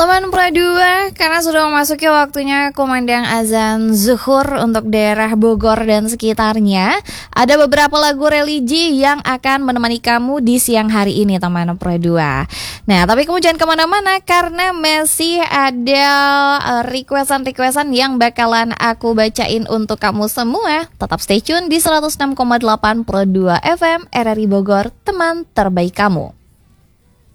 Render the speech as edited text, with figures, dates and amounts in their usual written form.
Teman Pradua, karena sudah memasuki waktunya kumandang azan zuhur untuk daerah Bogor dan sekitarnya, ada beberapa lagu religi yang akan menemani kamu di siang hari ini, teman Pradua. Nah, tapi kamu jangan kemana-mana karena masih ada requestan-requestan yang bakalan aku bacain untuk kamu semua. Tetap stay tune di 106,8 Pradua FM RRI Bogor, teman terbaik kamu.